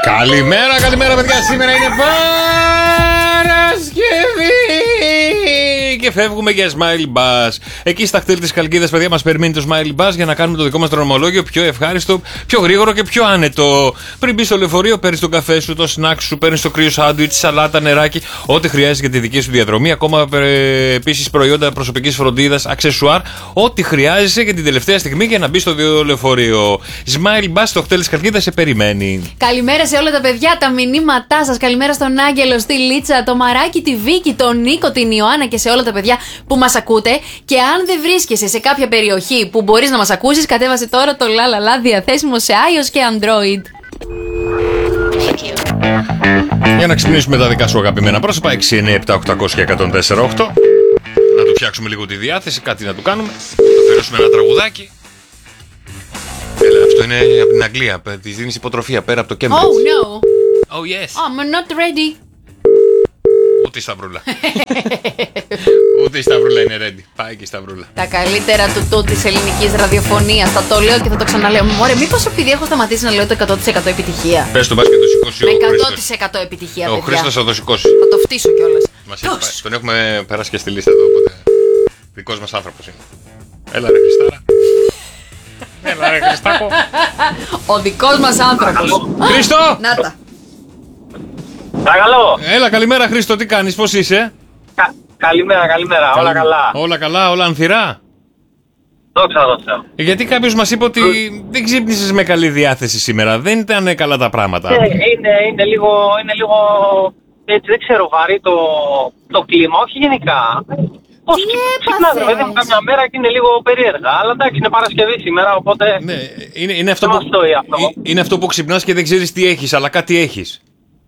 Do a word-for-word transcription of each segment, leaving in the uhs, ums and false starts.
Καλημέρα, καλημέρα παιδιά. Σήμερα είναι Παρασκευή και φεύγουμε για Smiley Bus. Εκεί στα κτέλ της Χαλκίδας, παιδιά, μας περιμένει το Smiley Bus για να κάνουμε το δικό μας δρομολόγιο πιο ευχάριστο, πιο γρήγορο και πιο άνετο. Πριν μπει στο λεωφορείο, παίρνεις τον καφέ σου, το σνακ σου, παίρνεις το κρύο σάντουιτς, σαλάτα, νεράκι, ό,τι χρειάζεται για τη δική σου διαδρομή. Ακόμα ε, επίσης προϊόντα προσωπικής φροντίδας, αξεσουάρ, ό,τι χρειάζεσαι για την τελευταία στιγμή για να μπει στο λεωφορείο. Smiley Bus στο κτέλ της Χαλκίδας σε περιμένει. Καλημέρα σε όλα τα παιδιά, τα μηνύματά σας. Καλημέρα στον Άγγελο, στη Λίτσα, το Μαράκι, τη Βίκη, τον Νίκο, την Ιωάννα και σε όλα τα παιδιά που μας ακούτε. Και αν δεν βρίσκεσαι σε κάποια περιοχή που μπορείς να μας ακούσεις, κατέβασε τώρα το Λαλαλα διαθέσιμο σε iOS και Android. Για να ξυπνήσουμε τα δικά σου αγαπημένα πρόσωπα. έξι εννιά επτά οκτώ μηδέν μηδέν ένα μηδέν τέσσερα οκτώ. Να του φτιάξουμε λίγο τη διάθεση, κάτι να του κάνουμε. Να του αφιερώσουμε ένα τραγουδάκι. Έλα, αυτό είναι από την Αγγλία. Τη δίνει υποτροφία πέρα από το Cambridge. Oh no. Oh yes. I'm not ready. Ούτε η Σταυρούλα. Ούτε η Σταυρούλα είναι ready. Πάει και η Σταυρούλα. Τα καλύτερα του του της ελληνικής ραδιοφωνίας. Θα το λέω και θα το ξαναλέω. Μωρέ, μήπως επειδή έχω σταματήσει να λέω το εκατό τοις εκατό επιτυχία. Πες το μπας και το σηκώσει ο εκατό τοις εκατό επιτυχία, Ο παιδιά. Χρήστος θα το σηκώσει. Θα το φτύσω κιόλας. Μας έχει πάει. Τον έχουμε περάσει και στη λίστα εδώ, οπότε δικός μας άνθρωπος είναι. Έλα ρε Χριστάρα. Έλα ρε Χριστάκο. Ο δικός μας άνθρωπος. Χρήστο! Να τα. Παρακαλώ. Έλα, καλημέρα Χρήστο, τι κάνεις, πώς είσαι? Κα, καλημέρα, καλημέρα, όλα καλά. Όλα καλά, όλα ανθυρά. Δόξα τω Θεώ. Γιατί κάποιος μας είπε ότι δεν ξύπνησες με καλή διάθεση σήμερα, δεν ήταν καλά τα πράγματα. Ε, είναι, είναι, λίγο, είναι λίγο, έτσι δεν ξέρω, βαρύ το, το κλίμα, όχι γενικά. Πώς ξυπνάς ρε παιδί μου καμιά μέρα και είναι λίγο περίεργα, αλλά εντάξει είναι Παρασκευή σήμερα, οπότε Ναι, είναι, είναι, αυτό δεν που, μας στόει αυτό. είναι αυτό που ξυπνάς και δεν ξέρεις τι έχεις, αλλά κάτι έχεις.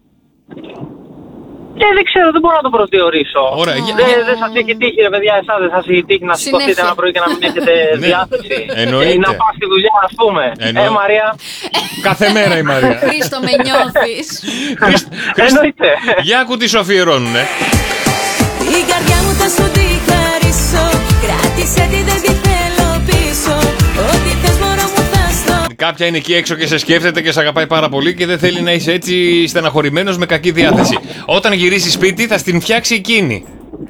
Ε, δεν ξέρω, δεν μπορώ να το προσδιορίσω. Ωραία, Δεν για- δεν σας έχει τύχει ρε παιδιά, εσάς δεν σας έχει τύχει να σηκωθείτε Συνέχεια. ένα πρωί και να μην έχετε Ναι, διάθεση. εννοείται. Ή να πας στη δουλειά ας πούμε. Εννοώ. Ε Μαρία. Κάθε μέρα η Μαρία. Χρήστο, με νιώθεις. Χρήστο, Χρήστο, Εννοείται. για άκου τι σου αφιερώνουνε. Η καρδιά μου θα σου τη χαρίσω. Κράτησε τη, δεν τη θέλω πίσω. Ό,τι θες μωρό μου θα στο. Κάποια είναι εκεί έξω και σε σκέφτεται και σε αγαπάει πάρα πολύ και δεν θέλει να είσαι έτσι στεναχωρημένος με κακή διάθεση. Όταν γυρίσεις σπίτι θα στην φτιάξει εκείνη.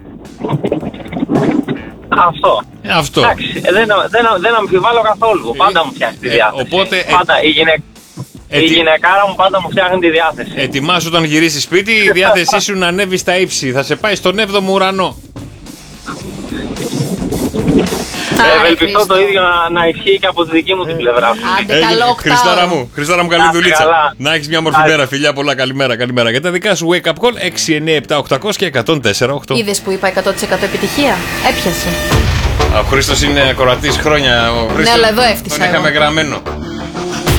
Αυτό. Αυτό. Εντάξει, δεν, δεν, δεν αμφιβάλλω καθόλου. Πάντα μου φτιάχνει τη ε, διάθεση. οπότε, ε, πάντα. Η, γυναι... ετι- η γυναικάρα μου πάντα μου φτιάχνει τη διάθεση. Ετοιμάσου όταν γυρίσεις σπίτι η διάθεσή σου να ανέβει στα ύψη. Θα σε πάει στον έβδομο ουρανό. Ε, Ευελπιστώ το ίδιο να, να ισχύει και από τη δική μου την πλευρά. Άντε, Έγινε. καλό Χριστάρα οκτάωρο. μου, Χριστάρα μου, καλή Να είστε δουλίτσα. καλά. Να έχεις μια μορφή Άντε. μέρα, φιλιά πολλά. Καλημέρα, καλημέρα. Για τα δικά σου wake up call έξι εννιά επτά οκτώ μηδέν μηδέν και ένα μηδέν τέσσερα οκτώ. Είδες που είπα εκατό τοις εκατό επιτυχία. Έπιασε. Ο Χρήστος είναι ακροατής χρόνια. Ο Χρήστος αλλά εδώ έφτιασα τον είχαμε εγώ. γραμμένο.